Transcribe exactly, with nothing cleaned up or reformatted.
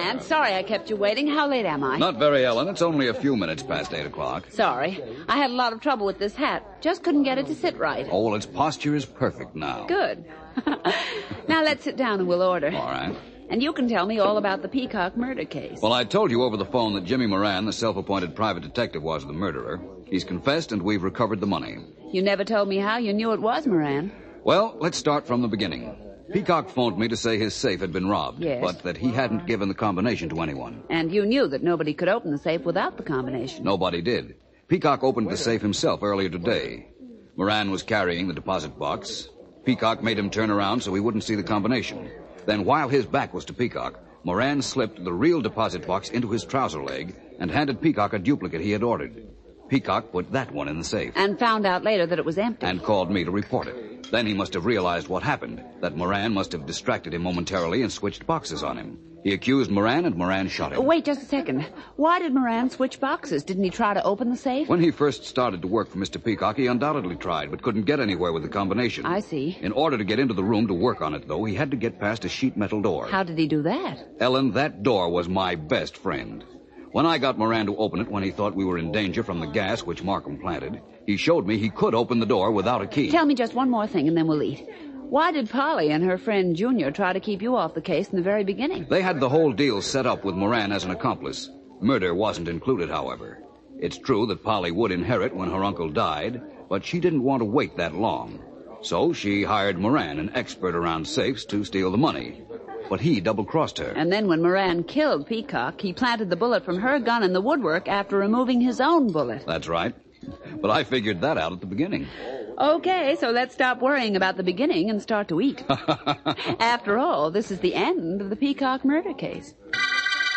Moran, sorry I kept you waiting. How late am I? Not very, Ellen. It's only a few minutes past eight o'clock. Sorry. I had a lot of trouble with this hat. Just couldn't get it to sit right. Oh, well, its posture is perfect now. Good. Now let's sit down and we'll order. All right. And you can tell me all about the Peacock murder case. Well, I told you over the phone that Jimmy Moran, the self-appointed private detective, was the murderer. He's confessed, and we've recovered the money. You never told me how you knew it was Moran. Well, let's start from the beginning. Peacock phoned me to say his safe had been robbed, yes. but that he hadn't given the combination to anyone. And you knew that nobody could open the safe without the combination. Nobody did. Peacock opened the safe himself earlier today. Moran was carrying the deposit box. Peacock made him turn around so he wouldn't see the combination. Then, while his back was to Peacock, Moran slipped the real deposit box into his trouser leg and handed Peacock a duplicate he had ordered. Peacock put that one in the safe. And found out later that it was empty. And called me to report it. Then he must have realized what happened, that Moran must have distracted him momentarily and switched boxes on him. He accused Moran, and Moran shot him. Wait just a second. Why did Moran switch boxes? Didn't he try to open the safe? When he first started to work for Mister Peacock, he undoubtedly tried, but couldn't get anywhere with the combination. I see. In order to get into the room to work on it, though, he had to get past a sheet metal door. How did he do that? Ellen, that door was my best friend. When I got Moran to open it when he thought we were in danger from the gas which Markham planted, he showed me he could open the door without a key. Tell me just one more thing and then we'll eat. Why did Polly and her friend Junior try to keep you off the case in the very beginning? They had the whole deal set up with Moran as an accomplice. Murder wasn't included, however. It's true that Polly would inherit when her uncle died, but she didn't want to wait that long. So she hired Moran, an expert around safes, to steal the money. But he double-crossed her. And then when Moran killed Peacock, he planted the bullet from her gun in the woodwork after removing his own bullet. That's right. But I figured that out at the beginning. Okay, so let's stop worrying about the beginning and start to eat. After all, this is the end of the Peacock murder case.